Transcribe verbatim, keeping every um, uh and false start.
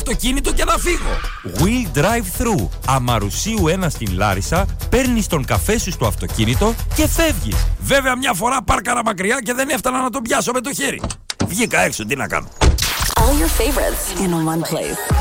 αυτοκίνητο και να φύγω. Will Drive Thru. Αμαρουσίου ένα στην Λάρισα, παίρνεις τον καφέ σου στο αυτοκίνητο και φεύγεις. Βέβαια μια φορά πάρκαρα μακριά και δεν έφτανα να τον πιάσω με το χέρι. Βγήκα έξω, τι να κάνω. All your favorites in one place.